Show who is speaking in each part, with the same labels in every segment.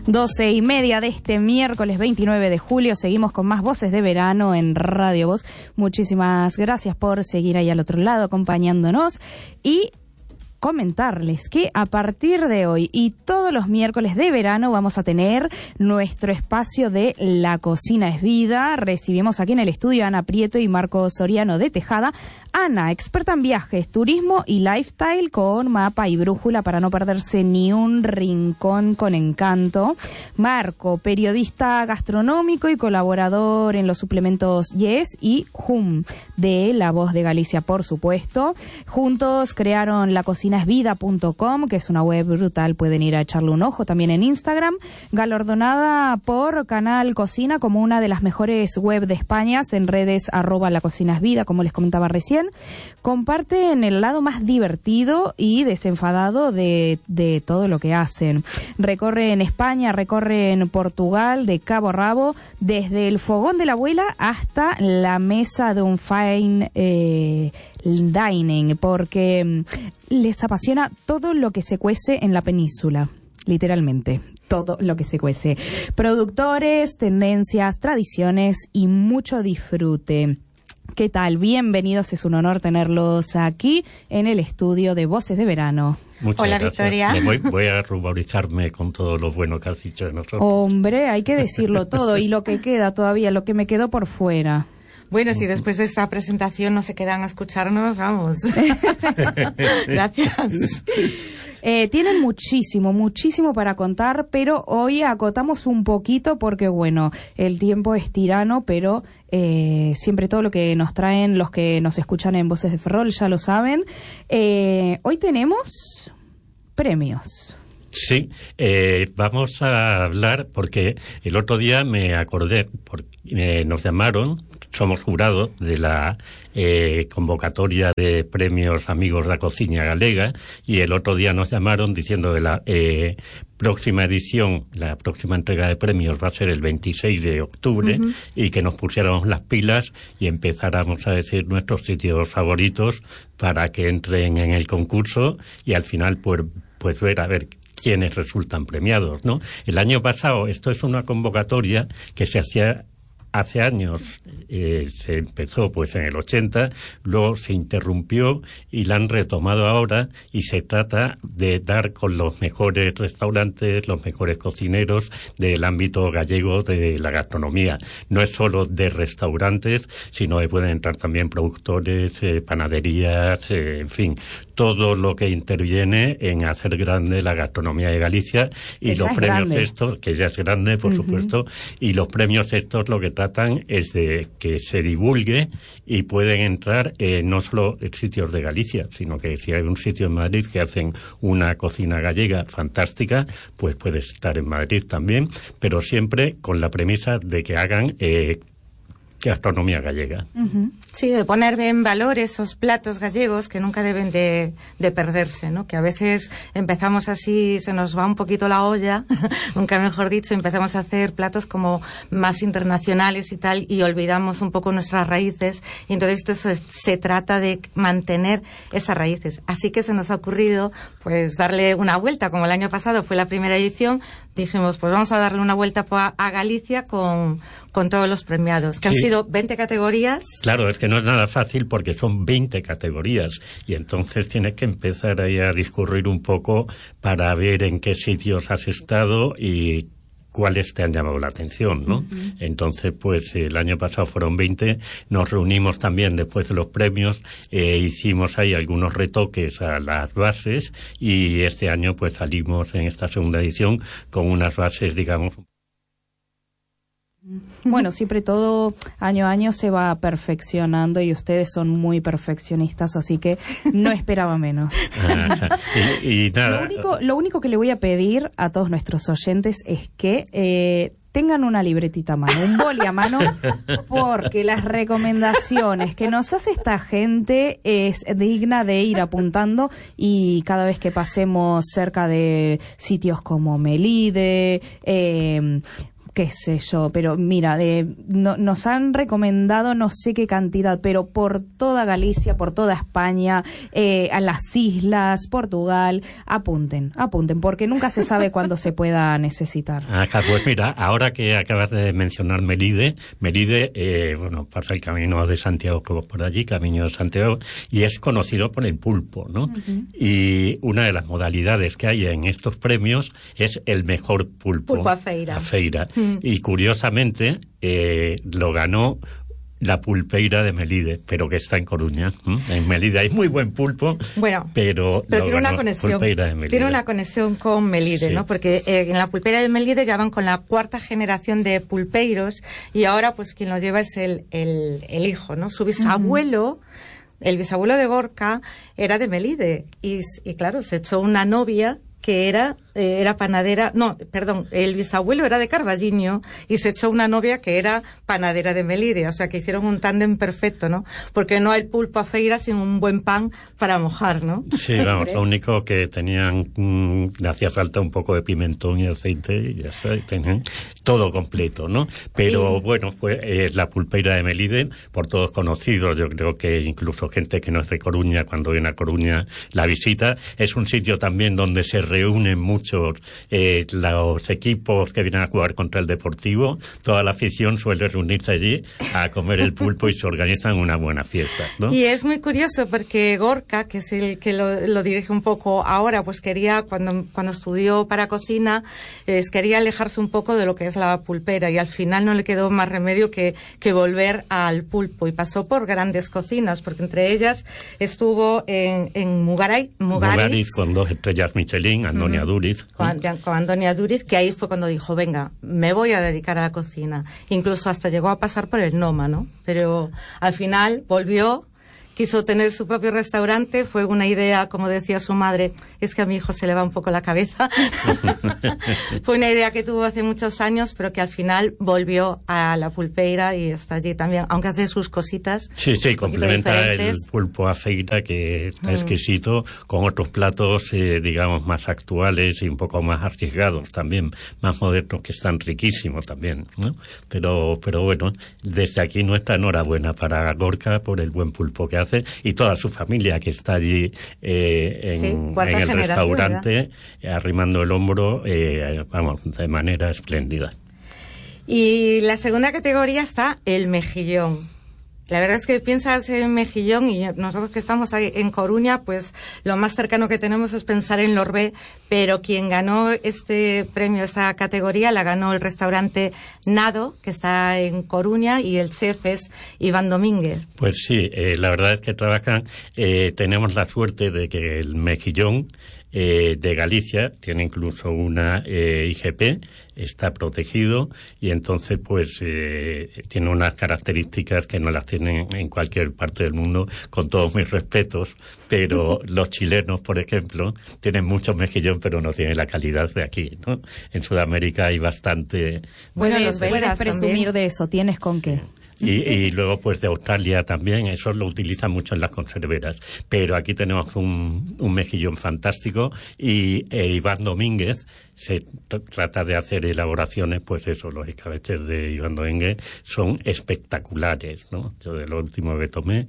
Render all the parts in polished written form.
Speaker 1: 12:30 de este miércoles 29 de julio. Seguimos con más Voces de Verano en Radio Voz. Muchísimas gracias por seguir ahí al otro lado acompañándonos y comentarles que a partir de hoy y todos los miércoles de verano vamos a tener nuestro espacio de La Cocina es Vida. Recibimos aquí en el estudio a Ana Prieto y Marco Soriano de Tejada. Ana, experta en viajes, turismo y lifestyle con mapa y brújula para no perderse ni un rincón con encanto. Marco, periodista gastronómico y colaborador en los suplementos Yes y Hum de La Voz de Galicia, por supuesto. Juntos crearon lacocinasvida.com, que es una web brutal, pueden ir a echarle un ojo también en Instagram, galardonada por Canal Cocina como una de las mejores web de España en redes @lacocinasvida, como les comentaba recién. Comparten el lado más divertido y desenfadado de todo lo que hacen. Recorren España, recorren Portugal de cabo a rabo, desde el fogón de la abuela hasta la mesa de un fine dining, porque les apasiona todo lo que se cuece en la península, literalmente. Todo lo que se cuece. Productores, tendencias, tradiciones y mucho disfrute. ¿Qué tal? Bienvenidos, es un honor tenerlos aquí en el estudio de Voces de Verano.
Speaker 2: Muchas
Speaker 3: Hola,
Speaker 2: gracias.
Speaker 3: Victoria.
Speaker 2: Voy a ruborizarme con todo lo bueno que has dicho de nosotros.
Speaker 1: Hombre, hay que decirlo todo y lo que queda todavía, lo que me quedó por fuera.
Speaker 3: Bueno, si después de esta presentación no se quedan a escucharnos, vamos. Gracias.
Speaker 1: Tienen muchísimo para contar, pero hoy acotamos un poquito porque, bueno, el tiempo es tirano, pero siempre todo lo que nos traen los que nos escuchan en Voces de Ferrol ya lo saben. Hoy tenemos premios.
Speaker 2: Sí, vamos a hablar porque el otro día me acordé, porque nos llamaron, somos jurados de la convocatoria de premios Amigos da Cociña Galega, y el otro día nos llamaron diciendo que la próxima edición, la próxima entrega de premios va a ser el 26 de octubre, y que nos pusiéramos las pilas y empezáramos a decir nuestros sitios favoritos para que entren en el concurso y al final pues ver a ver quiénes resultan premiados, ¿no? El año pasado, esto es una convocatoria que se hacía hace años, se empezó pues en el 80, luego se interrumpió y la han retomado ahora, y se trata de dar con los mejores restaurantes, los mejores cocineros del ámbito gallego de la gastronomía. No es solo de restaurantes, sino que pueden entrar también productores, panaderías, en fin, todo lo que interviene en hacer grande la gastronomía de Galicia. Y los premios estos, que ya es grande, por supuesto, y los premios estos lo que tratan es de que se divulgue y pueden entrar no solo en sitios de Galicia, sino que si hay un sitio en Madrid que hacen una cocina gallega fantástica, pues puede estar en Madrid también, pero siempre con la premisa de que hagan gastronomía gallega.
Speaker 3: Sí, de poner en valor esos platos gallegos que nunca deben de perderse, ¿no? Que a veces empezamos así, se nos va un poquito la olla, nunca mejor dicho, empezamos a hacer platos como más internacionales y tal, y olvidamos un poco nuestras raíces, y entonces esto se trata de mantener esas raíces. Así que se nos ha ocurrido pues darle una vuelta, como el año pasado fue la primera edición, dijimos pues vamos a darle una vuelta a Galicia con todos los premiados, que han sido 20 categorías.
Speaker 2: Claro, es que no es nada fácil porque son 20 categorías y entonces tienes que empezar ahí a discurrir un poco para ver en qué sitios has estado y cuáles te han llamado la atención, ¿no? Entonces, pues el año pasado fueron 20, nos reunimos también después de los premios, hicimos ahí algunos retoques a las bases y este año pues salimos en esta segunda edición con unas bases, digamos.
Speaker 1: Bueno, siempre todo año a año se va perfeccionando y ustedes son muy perfeccionistas, así que no esperaba menos.
Speaker 2: y nada.
Speaker 1: Lo único que le voy a pedir a todos nuestros oyentes es que tengan una libretita a mano, un boli a mano, porque las recomendaciones que nos hace esta gente es digna de ir apuntando, y cada vez que pasemos cerca de sitios como Melide, qué sé yo, pero mira, nos han recomendado no sé qué cantidad, pero por toda Galicia, por toda España, a las islas, Portugal, apunten, porque nunca se sabe cuándo se pueda necesitar.
Speaker 2: Ajá, pues mira, ahora que acabas de mencionar Melide, bueno, pasa el camino de Santiago por allí, Camino de Santiago, y es conocido por el pulpo, ¿no? Uh-huh. Y una de las modalidades que hay en estos premios es el mejor pulpo.
Speaker 3: Pulpo a feira.
Speaker 2: Y curiosamente lo ganó la pulpeira de Melide, pero que está en Coruña. En Melide hay muy buen pulpo,
Speaker 3: bueno,
Speaker 2: pero
Speaker 3: tiene una conexión. Tiene una conexión con Melide, sí, ¿no? Porque en la pulpeira de Melide ya van con la 4ª generación de pulpeiros y ahora pues quien lo lleva es el hijo, ¿no? Su bisabuelo, el bisabuelo de Gorka, era de Melide y claro, se echó una novia que era panadera, el bisabuelo era de Carballiño y se echó una novia que era panadera de Melide, o sea que hicieron un tándem perfecto, ¿no? Porque no hay pulpo a feira sin un buen pan para mojar, ¿no?
Speaker 2: Sí, vamos, lo único que tenían, le hacía falta un poco de pimentón y aceite y ya está, tenían todo completo, ¿no? Pero bueno, fue la pulpeira de Melide, por todos conocidos, yo creo que incluso gente que no es de Coruña, cuando viene a Coruña la visita, es un sitio también donde se reúnen muchos los equipos que vienen a jugar contra el Deportivo, toda la afición suele reunirse allí a comer el pulpo y se organizan una buena fiesta, ¿no?
Speaker 3: Y es muy curioso porque Gorka, que es el que lo dirige un poco ahora, pues quería, cuando estudió para cocina, quería alejarse un poco de lo que es la pulpera y al final no le quedó más remedio que volver al pulpo y pasó por grandes cocinas, porque entre ellas estuvo en Mugaritz
Speaker 2: con 2 estrellas Michelin, Antonia Duriz.
Speaker 3: Con Antonia Duriz, que ahí fue cuando dijo, venga, me voy a dedicar a la cocina. Incluso hasta llegó a pasar por el Noma, ¿no? Pero al final volvió, quiso tener su propio restaurante, fue una idea, como decía su madre, es que a mi hijo se le va un poco la cabeza. Fue una idea que tuvo hace muchos años, pero que al final volvió a la pulpeira y está allí también, aunque hace sus cositas.
Speaker 2: Sí, complementa el pulpo a feira, que está exquisito, con otros platos, digamos, más actuales y un poco más arriesgados también, más modernos, que están riquísimos también, ¿no? Pero bueno, desde aquí nuestra enhorabuena para Gorka por el buen pulpo que hace y toda su familia que está allí en el restaurante arrimando el hombro, vamos, de manera espléndida.
Speaker 3: Y la segunda categoría está el mejillón. La verdad es que piensas en mejillón y nosotros que estamos ahí en Coruña, pues lo más cercano que tenemos es pensar en Lorbé, pero quien ganó este premio, esta categoría, la ganó el restaurante Nado, que está en Coruña, y el chef es Iván Domínguez.
Speaker 2: Pues sí, la verdad es que trabajan, tenemos la suerte de que el mejillón de Galicia tiene incluso una IGP, está protegido y entonces pues tiene unas características que no las tienen en cualquier parte del mundo, con todos mis respetos, pero los chilenos, por ejemplo, tienen mucho mejillón pero no tienen la calidad de aquí, ¿no? En Sudamérica hay bastante...
Speaker 1: Puedes presumir también de eso, ¿tienes con qué?
Speaker 2: Y luego pues de Australia también, eso lo utilizan mucho en las conserveras, pero aquí tenemos un mejillón fantástico y Iván Domínguez se trata de hacer elaboraciones, pues eso, los escabeches de Iván Domínguez son espectaculares, ¿no? Yo de lo último que tomé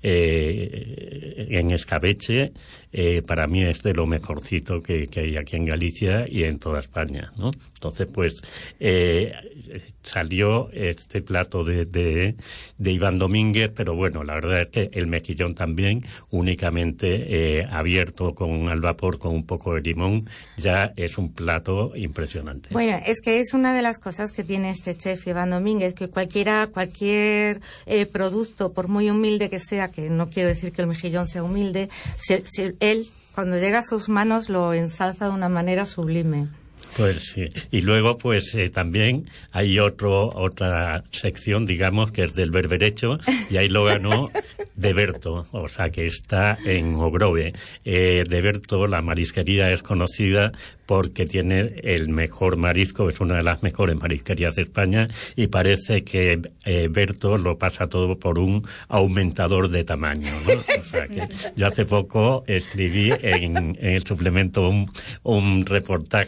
Speaker 2: en escabeche, para mí es de lo mejorcito que hay aquí en Galicia y en toda España, ¿no? Entonces pues salió este plato de Iván Domínguez, pero bueno, la verdad es que el mejillón también, únicamente abierto al vapor con un poco de limón, ya es un plato impresionante.
Speaker 3: Bueno, es que es una de las cosas que tiene este chef Iván Domínguez, que cualquier producto, por muy humilde que sea, que no quiero decir que el mejillón sea humilde, si él, cuando llega a sus manos, lo ensalza de una manera sublime.
Speaker 2: Pues sí, y luego pues también hay otra sección, digamos, que es del berberecho, y ahí lo ganó De Berto, o sea que está en Ogrove. De Berto, la marisquería es conocida porque tiene el mejor marisco, es una de las mejores marisquerías de España, y parece que Berto lo pasa todo por un aumentador de tamaño, ¿no? O sea que yo hace poco escribí en el suplemento un reportaje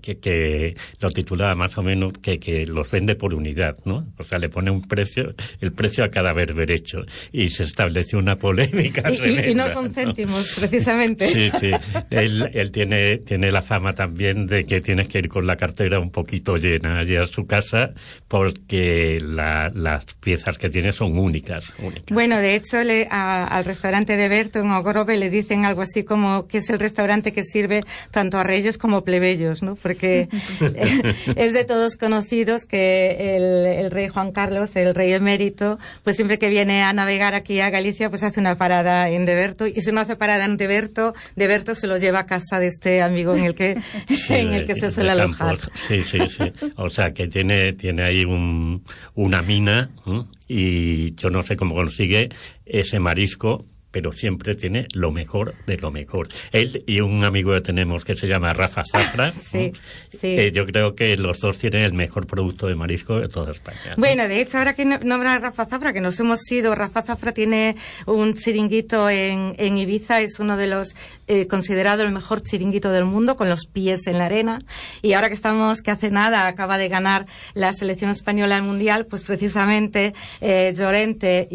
Speaker 2: que lo titulaba más o menos que los vende por unidad, ¿no? O sea, le pone el precio a cada berberecho, y se estableció una polémica tremenda,
Speaker 3: y no son céntimos, ¿no? Precisamente.
Speaker 2: Sí. Él tiene la fama también de que tienes que ir con la cartera un poquito llena allí a su casa, porque las piezas que tiene son únicas.
Speaker 3: Bueno, de hecho, al restaurante de Berto en Ogrove le dicen algo así como que es el restaurante que sirve tanto a reyes como plebeyos, ¿no? Porque es de todos conocidos que el rey Juan Carlos, el rey emérito, pues siempre que viene a navegar aquí a Galicia, pues hace una parada en De Berto, y si no hace parada en De Berto se los lleva a casa de este amigo en el que se suele alojar.
Speaker 2: Sí. O sea, que tiene ahí una mina, y yo no sé cómo consigue ese marisco, pero siempre tiene lo mejor de lo mejor. Él y un amigo que tenemos que se llama Rafa Zafra.
Speaker 3: Sí.
Speaker 2: Yo creo que los dos tienen el mejor producto de marisco de toda España.
Speaker 3: Bueno, de hecho, ahora que nombra a Rafa Zafra, que nos hemos ido, Rafa Zafra tiene un chiringuito en Ibiza, es uno de los considerado el mejor chiringuito del mundo, con los pies en la arena. Y ahora que hace nada acaba de ganar la selección española al Mundial, pues precisamente Llorente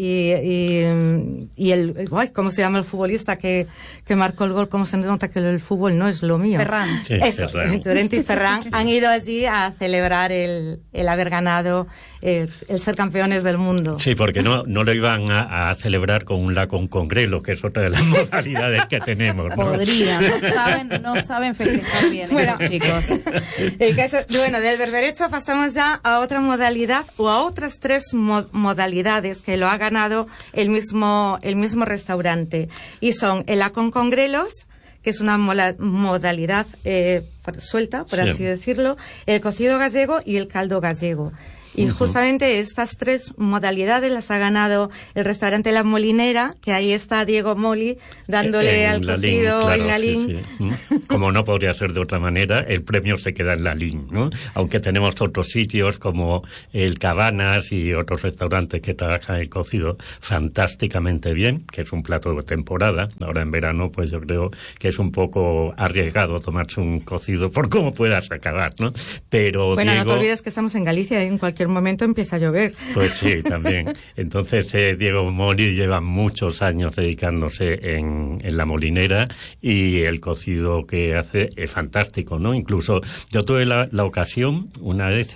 Speaker 3: y el... ¿Cómo se llama el futbolista que marcó el gol? ¿Cómo se nota que el fútbol no es lo mío?
Speaker 1: Ferran.
Speaker 2: Sí,
Speaker 3: eso, Llorente y Ferran han ido allí a celebrar el haber ganado, el ser campeones del mundo.
Speaker 2: Sí, porque no lo iban a celebrar con un lacón con grelo, que es otra de las modalidades que tenemos, ¿no?
Speaker 1: Podrían, no saben festejar bien, estos chicos.
Speaker 3: El caso, bueno, del berberecho pasamos ya a otra modalidad, o a otras 3 modalidades que lo ha ganado el mismo restaurante, y son el lacón con grelos, que es una modalidad suelta, por así decirlo, el cocido gallego y el caldo gallego. Y justamente estas 3 modalidades las ha ganado el restaurante La Molinera, que ahí está Diego Moli dándole al cocido en Lalín.
Speaker 2: Sí. Como no podría ser de otra manera, el premio se queda en Lalín, ¿no? Aunque tenemos otros sitios como el Cabanas y otros restaurantes que trabajan el cocido fantásticamente bien, que es un plato de temporada. Ahora en verano, pues yo creo que es un poco arriesgado tomarse un cocido por cómo puedas acabar, ¿no? Pero
Speaker 3: bueno,
Speaker 2: Diego...
Speaker 3: no te olvides que estamos en Galicia y en cualquier momento empieza a llover.
Speaker 2: Pues sí, también. Entonces, Diego Moli lleva muchos años dedicándose en La Molinera, y el cocido que hace es fantástico, ¿no? Incluso yo tuve la ocasión, una vez,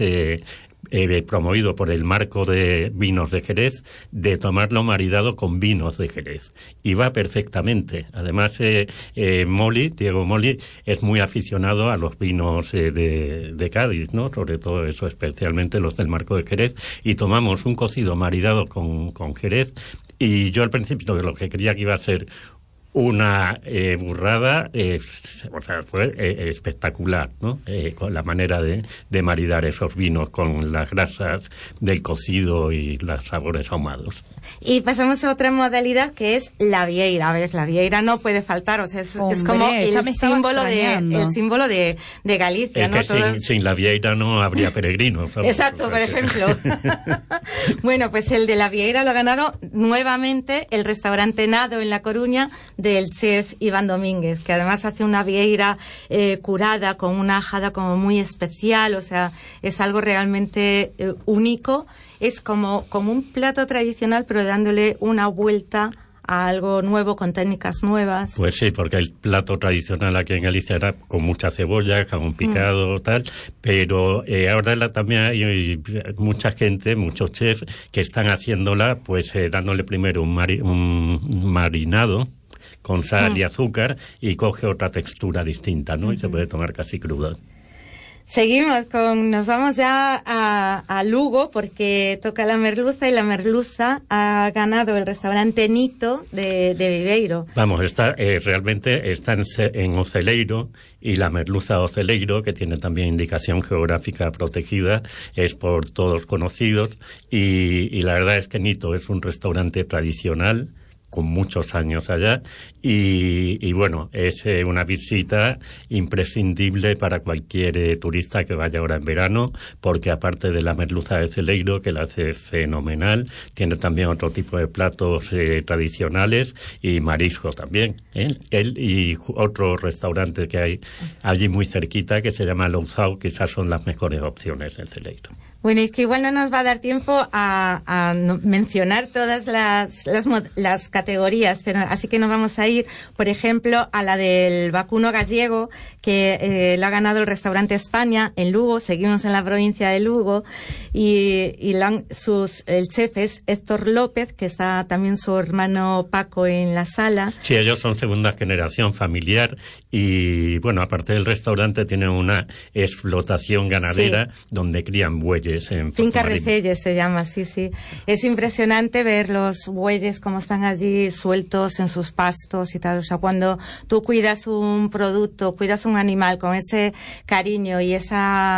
Speaker 2: promovido por el marco de vinos de Jerez, de tomarlo maridado con vinos de Jerez. Y va perfectamente. Además, Diego Moli, es muy aficionado a los vinos de Cádiz, ¿no? Sobre todo eso, especialmente los del marco de Jerez. Y tomamos un cocido maridado con Jerez. Y yo al principio lo que creía que iba a ser una burrada, o sea, fue espectacular, ¿no? Con la manera de maridar esos vinos con las grasas del cocido y los sabores ahumados.
Speaker 3: Y pasamos a otra modalidad, que es la vieira. A ver, la vieira no puede faltar, o sea, es como el símbolo de Galicia,
Speaker 2: es
Speaker 3: ¿no?
Speaker 2: Que sin la vieira no habría peregrinos. ¿Sabes?
Speaker 3: Exacto, por ejemplo. Bueno, pues el de la vieira lo ha ganado nuevamente el restaurante Nado en La Coruña, del chef Iván Domínguez, que además hace una vieira curada con una ajada como muy especial, o sea, es algo realmente único. Es como un plato tradicional, pero dándole una vuelta a algo nuevo, con técnicas nuevas.
Speaker 2: Pues sí, porque el plato tradicional aquí en Galicia era con mucha cebolla, jamón picado, tal, pero ahora también hay mucha gente, muchos chefs, que están haciéndola, pues dándole primero un marinado con sal y azúcar, y coge otra textura distinta, ¿no? Y se puede tomar casi cruda.
Speaker 3: Seguimos nos vamos ya a Lugo, porque toca la merluza, y la merluza ha ganado el restaurante Nito de Viveiro.
Speaker 2: Vamos, realmente está en Oceleiro, y la merluza Oceleiro, que tiene también indicación geográfica protegida, es por todos conocidos, y la verdad es que Nito es un restaurante tradicional, con muchos años allá y bueno, es una visita imprescindible para cualquier turista que vaya ahora en verano, porque aparte de la merluza de Celeiro, que la hace fenomenal, tiene también otro tipo de platos tradicionales y mariscos también, y otro restaurante que hay allí muy cerquita que se llama Lousao, quizás son las mejores opciones en Celeiro.
Speaker 3: Bueno, es que igual no nos va a dar tiempo a mencionar todas las categorías, pero así que nos vamos a ir, por ejemplo, a la del vacuno gallego, que lo ha ganado el restaurante España en Lugo. Seguimos en la provincia de Lugo y el chef es Héctor López, que está también su hermano Paco en la sala.
Speaker 2: Sí, ellos son segunda generación familiar y, bueno, aparte del restaurante tienen una explotación ganadera donde crían bueyes.
Speaker 3: Finca Recelles se llama, sí. Es impresionante ver los bueyes como están allí sueltos en sus pastos y tal. O sea, cuando tú cuidas un producto, cuidas un animal con ese cariño y ese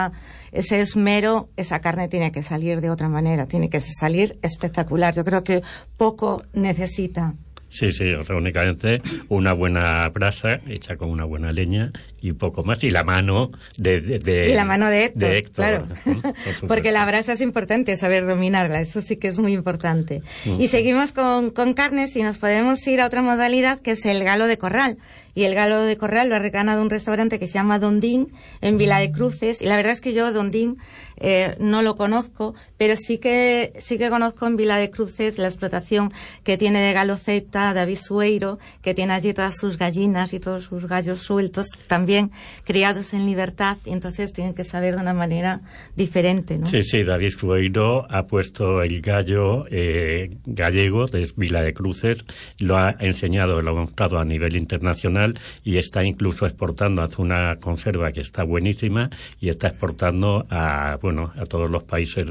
Speaker 3: esmero, esa carne tiene que salir de otra manera, tiene que salir espectacular. Yo creo que poco necesita.
Speaker 2: Sí, o sea, únicamente una buena brasa hecha con una buena leña y poco más. Y la mano
Speaker 3: y la mano de Héctor, claro. Porque la brasa es importante, saber dominarla, eso sí que es muy importante. Y seguimos con carnes y nos podemos ir a otra modalidad, que es el galo de corral. Y el galo de corral lo ha ganado un restaurante que se llama Dondín, en Vila de Cruces. Y la verdad es que yo Dondín no lo conozco, pero sí que conozco en Vila de Cruces la explotación que tiene de Galo Zeta, David Sueiro, que tiene allí todas sus gallinas y todos sus gallos sueltos, también criados en libertad, y entonces tienen que saber de una manera diferente, ¿no?
Speaker 2: Sí, David Sueiro ha puesto el gallo gallego de Vila de Cruces, lo ha enseñado, lo ha mostrado a nivel internacional y está incluso exportando, hace una conserva que está buenísima y está exportando a todos los países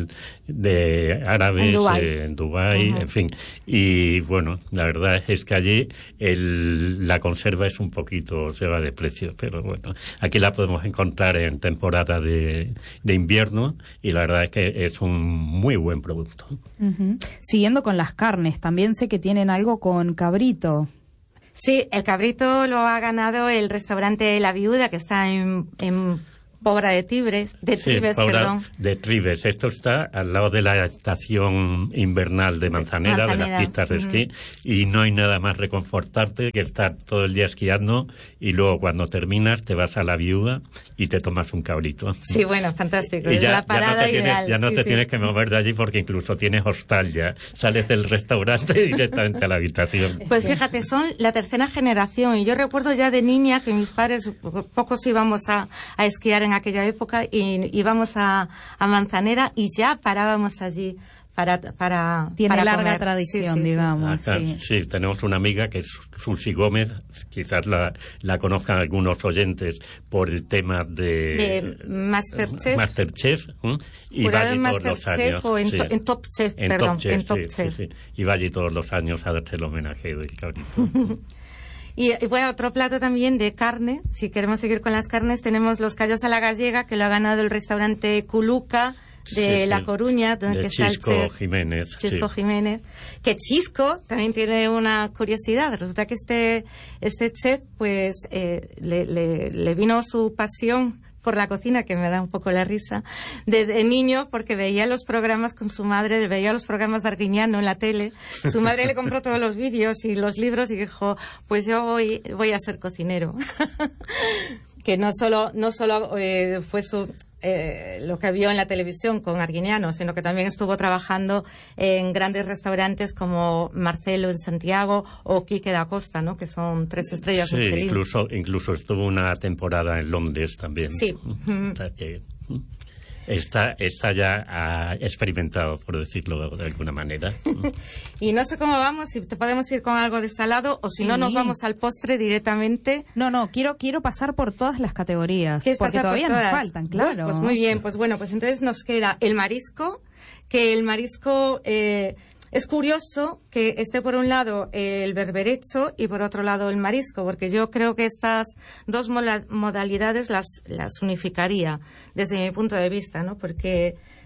Speaker 2: de árabes, en Dubái, en fin. Y bueno, la verdad es que allí la conserva es un poquito, se va de precio, pero bueno, aquí la podemos encontrar en temporada de invierno y la verdad es que es un muy buen producto.
Speaker 1: Siguiendo con las carnes, también sé que tienen algo con cabrito.
Speaker 3: Sí, el cabrito lo ha ganado el restaurante La Viuda, que está en Pobra de Tribes, perdón.
Speaker 2: De Tribes. Esto está al lado de la estación invernal de Manzanera, de las pistas de esquí, y no hay nada más reconfortante que estar todo el día esquiando y luego cuando terminas te vas a La Viuda y te tomas un cabrito.
Speaker 3: Sí, bueno, fantástico.
Speaker 2: Y
Speaker 3: es la parada ideal.
Speaker 2: Ya no te tienes que mover de allí porque incluso tienes hostal ya. Sales del restaurante directamente a la habitación.
Speaker 3: Pues fíjate, son la tercera generación y yo recuerdo ya de niña que mis padres pocos íbamos a esquiar en aquella época y íbamos a Manzanera y ya parábamos allí para
Speaker 1: tiene
Speaker 3: para
Speaker 1: larga
Speaker 3: comer.
Speaker 1: tradición, digamos.
Speaker 2: Sí, tenemos una amiga que es Susi Gómez, quizás la conozcan algunos oyentes por el tema de Masterchef, y va allí todos los años.
Speaker 3: O en Top Chef, perdón, en Top Chef.
Speaker 2: Sí. Y va allí todos los años a darse el homenaje del cabrito.
Speaker 3: Y bueno, otro plato también de carne, si queremos seguir con las carnes, tenemos los callos a la gallega, que lo ha ganado el restaurante Culuca de La Coruña, donde
Speaker 2: de
Speaker 3: está
Speaker 2: Chisco
Speaker 3: el chef
Speaker 2: Jiménez.
Speaker 3: Chisco Jiménez. Que Chisco también tiene una curiosidad. Resulta que este chef, pues, le vino su pasión por la cocina, que me da un poco la risa, de niño, porque veía los programas con su madre, veía los programas de Arguiñano en la tele. Su madre le compró todos los vídeos y los libros y dijo, pues yo voy a ser cocinero. Que no solo fue lo que vio en la televisión con Arguiñano, sino que también estuvo trabajando en grandes restaurantes como Marcelo en Santiago o Quique da Costa, ¿no? Que son 3 estrellas Michelin.
Speaker 2: Incluso estuvo una temporada en Londres también.
Speaker 3: Sí.
Speaker 2: O sea que está ya experimentado, por decirlo de alguna manera.
Speaker 3: Y no sé cómo vamos, si te podemos ir con algo de salado o si no nos vamos al postre directamente.
Speaker 1: No, quiero pasar por todas las categorías, porque todavía nos faltan, claro.
Speaker 3: Pues muy bien, pues entonces nos queda el marisco, que el marisco es curioso que esté por un lado el berberecho y por otro lado el marisco, porque yo creo que estas dos modalidades las unificaría desde mi punto de vista, ¿no? Porque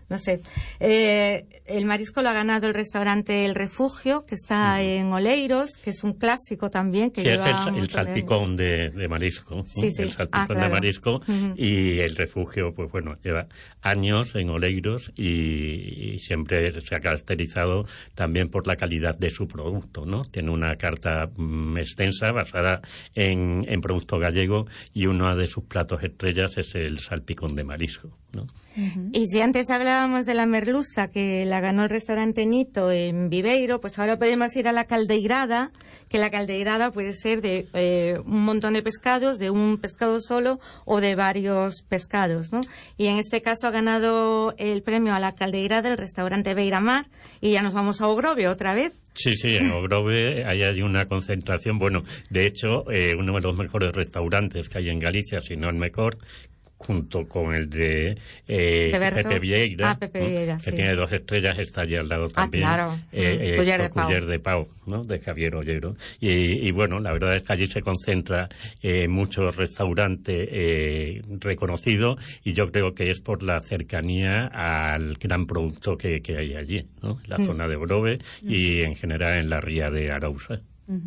Speaker 3: no sé. El marisco lo ha ganado el restaurante El Refugio, que está en Oleiros, que es un clásico también. Que
Speaker 2: sí,
Speaker 3: lleva
Speaker 2: es el salpicón de marisco.
Speaker 3: Sí, sí.
Speaker 2: El salpicón
Speaker 3: claro.
Speaker 2: de marisco. Y El Refugio, pues bueno, lleva años en Oleiros y siempre se ha caracterizado también por la calidad de su producto, ¿no? Tiene una carta extensa basada en producto gallego y uno de sus platos estrellas es el salpicón de marisco, ¿no?
Speaker 3: Y si antes hablábamos de la merluza, que la ganó el restaurante Nito en Viveiro, pues ahora podemos ir a la caldeirada, que la caldeirada puede ser de un montón de pescados, de un pescado solo o de varios pescados, ¿no? Y en este caso ha ganado el premio a la caldeirada del restaurante Beiramar, y ya nos vamos a Ogrove otra vez.
Speaker 2: Sí, en Ogrove hay una concentración. Bueno, de hecho, uno de los mejores restaurantes que hay en Galicia, si no el mejor, junto con el de Pepe Vieira,
Speaker 3: Pepe Vieira,
Speaker 2: que
Speaker 3: sí.
Speaker 2: tiene 2 estrellas, está allí al lado también.
Speaker 3: Claro.
Speaker 2: Culler de Pau, ¿no? De Javier Ollero. Y bueno, la verdad es que allí se concentra mucho restaurante reconocido, y yo creo que es por la cercanía al gran producto que hay allí, ¿no? En la zona de Ogrove y en general en la ría de Arousa.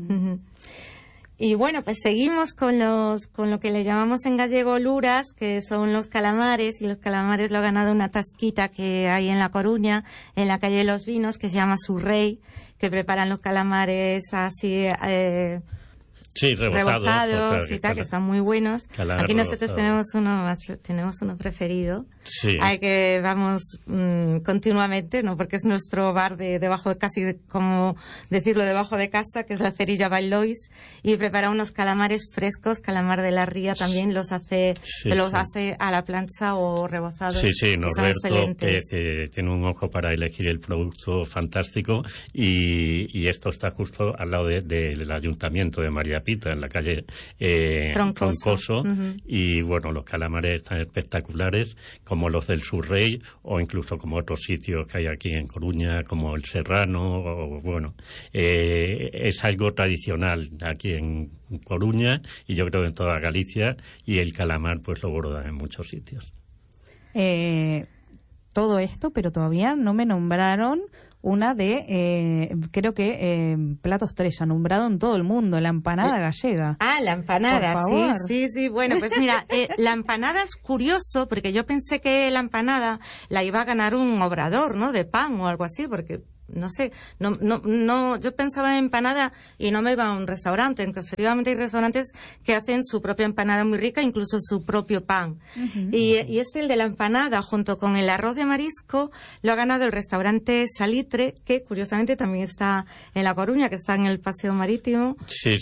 Speaker 3: Y bueno, pues seguimos con lo que le llamamos en gallego luras, que son los calamares, y los calamares lo ha ganado una tasquita que hay en La Coruña, en la calle de los Vinos, que se llama Su Rey, que preparan los calamares así rebozados y tal, que están muy buenos. Aquí nosotros tenemos uno preferido,
Speaker 2: sí.
Speaker 3: Al que vamos continuamente, no, porque es nuestro bar debajo, casi como decirlo, debajo de casa, que es la Cerilla Bailois, y prepara unos calamares frescos, calamar de la ría también, los hace a la plancha o rebozados.
Speaker 2: Sí, Norberto, que tiene un ojo para elegir el producto fantástico, y esto está justo al lado del ayuntamiento de María Pita, en la calle Troncoso. Y bueno, los calamares están espectaculares, como los del Surrey, o incluso como otros sitios que hay aquí en Coruña, como el Serrano, o bueno, es algo tradicional aquí en Coruña, y yo creo en toda Galicia, y el calamar pues lo borda en muchos sitios.
Speaker 1: Todo esto, pero todavía no me nombraron una de, creo que plato estrella, nombrado en todo el mundo, la empanada gallega.
Speaker 3: La empanada,
Speaker 1: por favor.
Speaker 3: Sí. Bueno, pues mira, la empanada es curioso, porque yo pensé que la empanada la iba a ganar un obrador, ¿no? De pan o algo así, porque no sé, no, yo pensaba en empanada y no me iba a un restaurante, aunque efectivamente hay restaurantes que hacen su propia empanada muy rica, incluso su propio pan. Y el de la empanada, junto con el arroz de marisco, lo ha ganado el restaurante Salitre, que curiosamente también está en La Coruña, que está en el Paseo Marítimo.
Speaker 2: Sí.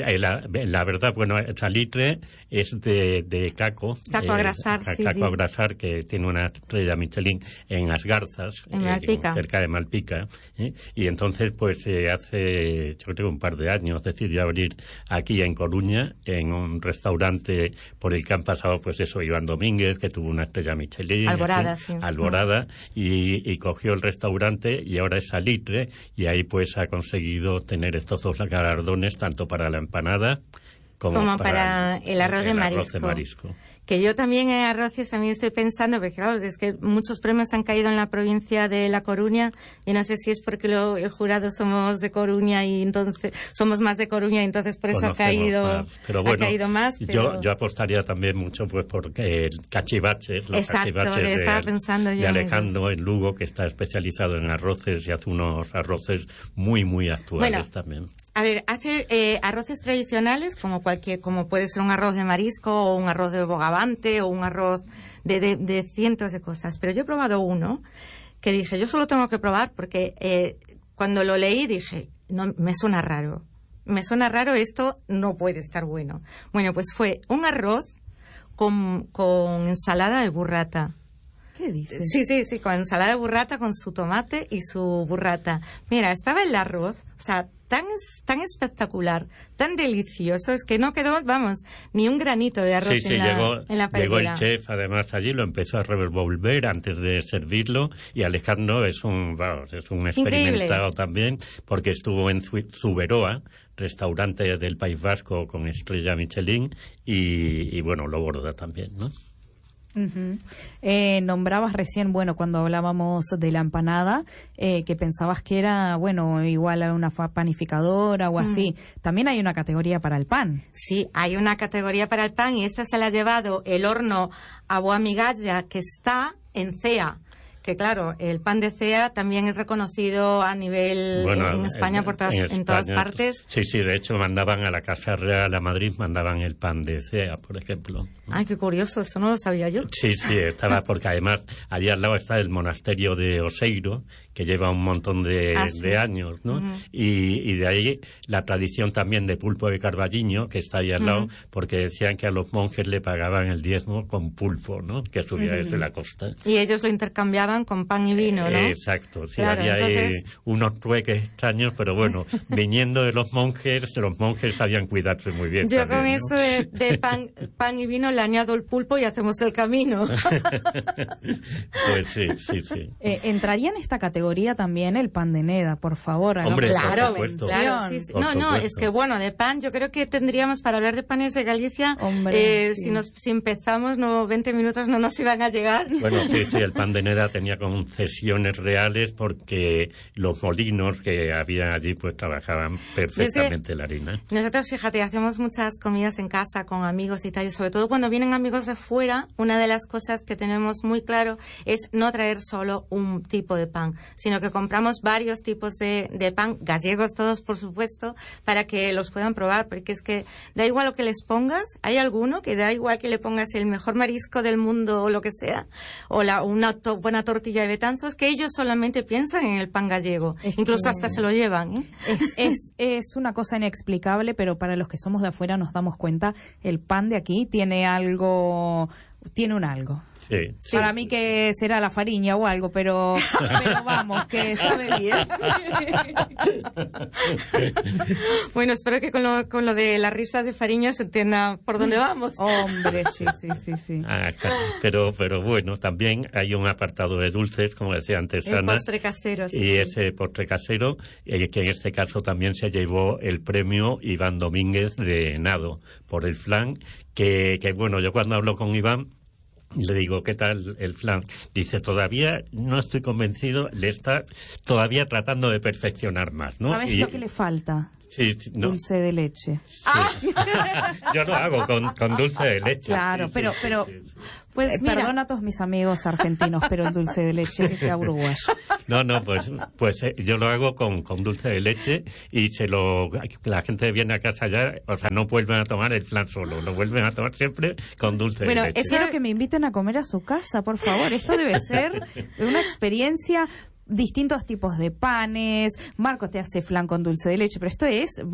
Speaker 2: La verdad, bueno, Salitre es de Caco.
Speaker 3: Caco Agrasar,
Speaker 2: Caco Agrasar, que tiene una estrella Michelin en As Garzas,
Speaker 3: en Malpica.
Speaker 2: Cerca de Malpica. Y entonces, pues hace, yo creo, un par de años decidió abrir aquí en Coruña, en un restaurante por el que han pasado, pues eso, Iván Domínguez, que tuvo una estrella Michelin.
Speaker 3: Alborada,
Speaker 2: Alborada, y cogió el restaurante, y ahora es Salitre, y ahí pues ha conseguido tener estos 2 galardones, tanto para la empanada como para
Speaker 3: el arroz de marisco. Que yo también en arroces también estoy pensando, porque claro, es que muchos premios han caído en la provincia de La Coruña, y no sé si es porque el jurado somos de Coruña y entonces somos más de Coruña, y entonces por eso ha caído más. Pero
Speaker 2: yo apostaría también mucho pues porque el cachivaches, los
Speaker 3: cachivaches
Speaker 2: de Alejandro en Lugo, que está especializado en arroces y hace unos arroces muy, muy actuales también.
Speaker 3: A ver, hace arroces tradicionales, como puede ser un arroz de marisco o un arroz de bogavante o un arroz de cientos de cosas. Pero yo he probado uno que dije, yo solo tengo que probar porque cuando lo leí dije, no, me suena raro, esto no puede estar bueno. Bueno, pues fue un arroz con ensalada de burrata.
Speaker 1: ¿Qué dices?
Speaker 3: Sí, con ensalada de burrata, con su tomate y su burrata. Mira, estaba el arroz, o sea, tan espectacular, tan delicioso, es que no quedó, vamos, ni un granito de arroz en la paellera.
Speaker 2: Llegó el chef, además, allí, lo empezó a revolver antes de servirlo, y Alejandro es un experimentado también, porque estuvo en Zuberoa, restaurante del País Vasco con estrella Michelin, y bueno, lo borda también, ¿no?
Speaker 1: Nombrabas recién, bueno, cuando hablábamos de la empanada, que pensabas que era, bueno, igual a una panificadora o así. También hay una categoría para el pan.
Speaker 3: Sí, hay una categoría para el pan y esta se la ha llevado el horno Aboa Migalla, que está en CEA. Que claro, el pan de CEA también es reconocido a nivel en España, en todas partes.
Speaker 2: Sí, de hecho mandaban a la Casa Real a Madrid, mandaban el pan de CEA, por ejemplo.
Speaker 3: Ay, qué curioso, eso no lo sabía yo.
Speaker 2: Sí, estaba, porque además allí al lado está el monasterio de Oseiro, que lleva un montón de años, ¿no? Y de ahí la tradición también de pulpo de Carballiño, que está ahí al lado, porque decían que a los monjes le pagaban el diezmo con pulpo, ¿no? Que subía desde la costa.
Speaker 3: Y ellos lo intercambiaban con pan y vino, ¿no?
Speaker 2: Exacto, sí,
Speaker 3: claro,
Speaker 2: había
Speaker 3: entonces...
Speaker 2: unos trueques extraños, pero bueno, viniendo de los monjes sabían cuidarse muy bien.
Speaker 3: Yo
Speaker 2: también,
Speaker 3: con
Speaker 2: ¿no?
Speaker 3: eso de pan y vino le añado el pulpo y hacemos el camino.
Speaker 2: Pues sí.
Speaker 1: ¿Entraría en esta categoría también el pan de Neda, por favor?
Speaker 2: Hombre,
Speaker 3: claro,
Speaker 2: por supuesto.
Speaker 3: Claro, sí. No, es que bueno, de pan, yo creo que tendríamos para hablar de panes de Galicia, si empezamos, 20 minutos no nos iban a llegar.
Speaker 2: Bueno, sí, el pan de Neda tenía concesiones reales porque los molinos que había allí pues trabajaban perfectamente la harina.
Speaker 3: Nosotros, fíjate, hacemos muchas comidas en casa con amigos y tal, y sobre todo cuando vienen amigos de fuera, una de las cosas que tenemos muy claro es no traer solo un tipo de pan, sino que compramos varios tipos de pan, gallegos todos por supuesto, para que los puedan probar, porque es que da igual lo que les pongas, hay alguno que da igual que le pongas el mejor marisco del mundo o lo que sea, o una buena tortilla de Betanzos, que ellos solamente piensan en el pan gallego, incluso hasta se lo llevan, ¿eh?
Speaker 1: Es una cosa inexplicable, pero para los que somos de afuera nos damos cuenta, el pan de aquí tiene un algo.
Speaker 2: Sí.
Speaker 1: Para mí que será la fariña o algo, pero vamos, que sabe bien.
Speaker 3: Bueno, espero que con lo de las risas de Fariña se entienda por dónde vamos.
Speaker 1: Hombre, sí.
Speaker 2: Pero bueno, también hay un apartado de dulces, como decía antes Ana.
Speaker 3: El postre casero, sí.
Speaker 2: Y ese postre casero, que en este caso también se llevó el premio Iván Domínguez de Nado, por el flan, que bueno, yo cuando hablo con Iván, le digo, ¿qué tal el flan? Dice, todavía no estoy convencido, le está todavía tratando de perfeccionar más, ¿no?
Speaker 1: ¿Sabes lo que le falta?
Speaker 2: Sí, no.
Speaker 1: Dulce de leche.
Speaker 2: Sí. Yo lo hago con dulce de leche.
Speaker 1: Claro,
Speaker 2: sí,
Speaker 1: pero
Speaker 3: pues mira,
Speaker 1: perdona a todos mis amigos argentinos, pero el dulce de leche que sea uruguayo.
Speaker 2: No, pues yo lo hago con dulce de leche y la gente viene a casa ya, o sea, no vuelven a tomar el flan solo, lo vuelven a tomar siempre con dulce de leche.
Speaker 1: Quiero que me inviten a comer a su casa, por favor. Esto debe ser una experiencia. Distintos tipos de panes. Marco te hace flan con dulce de leche, pero esto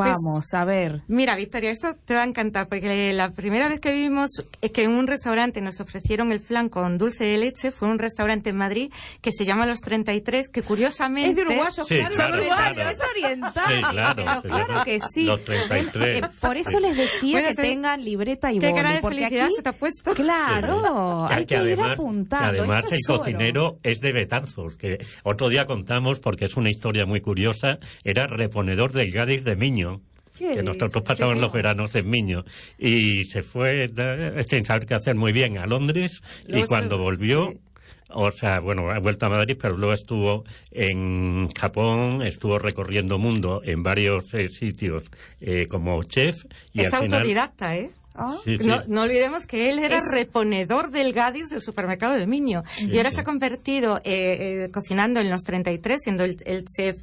Speaker 1: a ver.
Speaker 3: Mira, Victoria, esto te va a encantar, porque la primera vez que vimos que en un restaurante nos ofrecieron el flan con dulce de leche fue un restaurante en Madrid que se llama Los 33, que curiosamente...
Speaker 1: Es de uruguayos,
Speaker 2: sí,
Speaker 1: claro, es oriental.
Speaker 2: Sí,
Speaker 1: claro que sí.
Speaker 2: Los 33.
Speaker 1: Por eso les decía que tengan libreta y boli.
Speaker 3: Qué cara de felicidad se te ha puesto.
Speaker 1: Claro, hay que ir apuntando.
Speaker 2: Además, el cocinero es de Betanzos, que otro día contamos, porque es una historia muy curiosa, era reponedor del Gadis de Miño, que nosotros pasamos los veranos en Miño, y se fue sin saber qué hacer muy bien a Londres, y cuando volvió... Sí. O sea, bueno, ha vuelto a Madrid, pero luego estuvo en Japón, estuvo recorriendo mundo en varios sitios como chef. Y
Speaker 3: es autodidacta, ¿eh?
Speaker 2: Sí.
Speaker 3: No olvidemos que él era reponedor del Gadis del supermercado del Miño y ahora se ha convertido cocinando en Los 33, siendo el chef,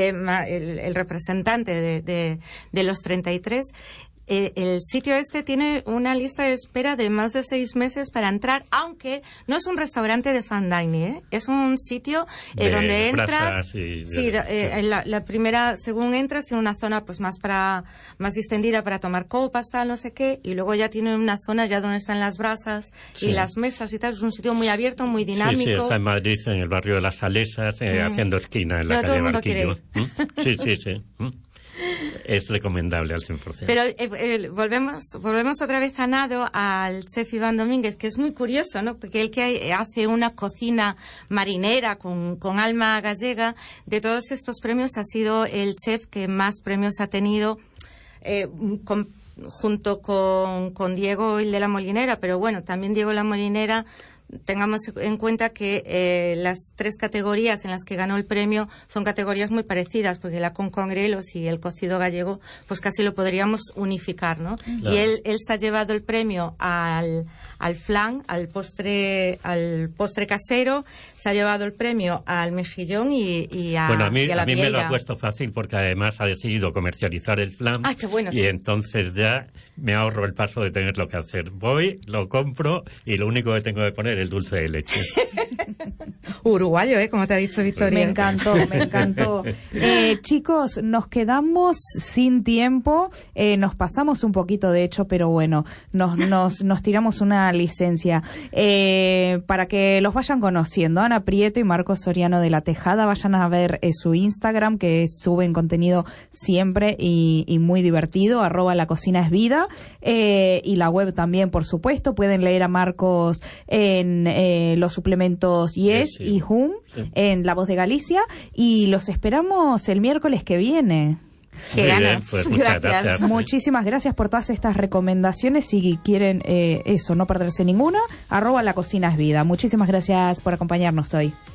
Speaker 3: el representante de Los 33. El sitio tiene una lista de espera de más de 6 meses para entrar, aunque no es un restaurante de fine dining, ¿eh? Es un sitio donde entras. La primera, según entras, tiene una zona pues más distendida para tomar copas, tal, no sé qué, y luego ya tiene una zona ya donde están las brasas y las mesas y tal. Es un sitio muy abierto, muy dinámico.
Speaker 2: Sí, está en Madrid, en el barrio de las Salesas, haciendo esquina en la calle Barquillo. Sí. Es recomendable al 100%.
Speaker 3: Pero volvemos otra vez a Nado, al chef Iván Domínguez, que es muy curioso, ¿no? Porque él que hace una cocina marinera con alma gallega, de todos estos premios ha sido el chef que más premios ha tenido, junto con Diego y el de la Molinera, pero bueno, también Diego la Molinera, tengamos en cuenta que las 3 categorías en las que ganó el premio son categorías muy parecidas, porque la con congrelos y el cocido gallego, pues casi lo podríamos unificar, ¿no? Claro. Y él se ha llevado el premio al flan, al postre casero, se ha llevado el premio al mejillón y a
Speaker 2: Bueno, a mí
Speaker 3: la
Speaker 2: me lo ha puesto fácil porque además ha decidido comercializar el flan.
Speaker 3: Ah, qué bueno,
Speaker 2: y sí. Entonces ya me ahorro el paso de tenerlo que hacer. Voy, lo compro y lo único que tengo que poner es el dulce de leche.
Speaker 3: Uruguayo, como te ha dicho Victoria.
Speaker 1: Me encantó. Chicos, nos quedamos sin tiempo, nos pasamos un poquito de hecho, pero bueno, nos tiramos una licencia. Para que los vayan conociendo, Ana Prieto y Marcos Soriano de La Tejada, vayan a ver su Instagram, que suben contenido siempre y muy divertido, @lacocinaesvida, y la web también, por supuesto. Pueden leer a Marcos en los suplementos Yes y Hum, en La Voz de Galicia, y los esperamos el miércoles que viene.
Speaker 3: Qué ganas.
Speaker 2: Pues muchas gracias.
Speaker 1: Muchísimas gracias por todas estas recomendaciones. Si quieren no perderse ninguna, @lacocinaesvida. Muchísimas gracias por acompañarnos hoy.